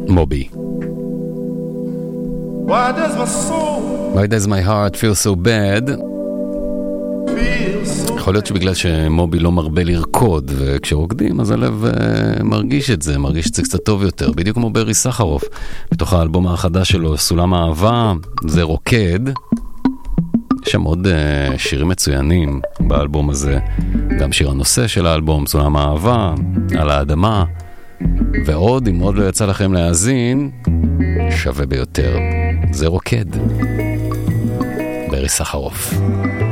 מובי. Why does my heart feel so bad? יכול להיות שבגלל שמובי לא מרבה לרקוד, וכשרוקדים אז הלב מרגיש את זה קצת טוב יותר, בדיוק כמו ברי סחרוף, בתוך האלבום החדש שלו, סולם האהבה, זה רוקד. יש שם עוד שירים מצוינים באלבום הזה, גם שיר הנושא של האלבום, סולם האהבה, על האדמה, ועוד, אם עוד לא יצא לכם להאזין, שווה ביותר, זה רוקד, ברי סחרוף.